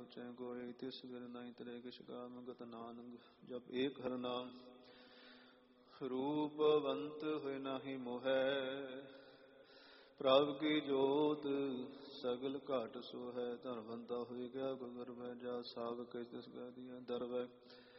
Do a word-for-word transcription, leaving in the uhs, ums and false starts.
ਸੋਚੈ ਕੋਈ, ਤਿਸ ਬਿਨ ਨਹੀਂ ਤਰੇ ਕਿਛ ਕਾਮ। ਗਤ ਨਾਨਕ ਜਪ ਏਕ ਹਰਿ ਨਾਮ, ਰੂਪਵੰਤ ਹੋਇ ਨਾਹੀ ਮੋਹੈ। ਪ੍ਰਭ ਕੀ ਜੋਤ ਸਗਲ ਘਾਟ ਸੋਹੈ, ਧਨਵੰਤਾ ਹੋਇ ਗਿਆ ਗੁਰ ਗਰਭੈ। ਜਾ ਸਾਗ ਕੈ ਤਿਸ ਗਾਦੀਆ ਦਰਵੈ,